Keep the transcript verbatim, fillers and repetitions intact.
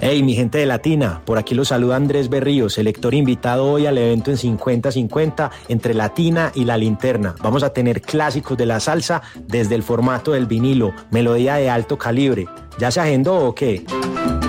Hey, mi gente de Latina, por aquí los saluda Andrés Berrío, selector invitado hoy al evento en cincuenta cincuenta entre Latina y La Linterna. Vamos a tener clásicos de la salsa desde el formato del vinilo, melodía de alto calibre. ¿Ya se agendó o qué?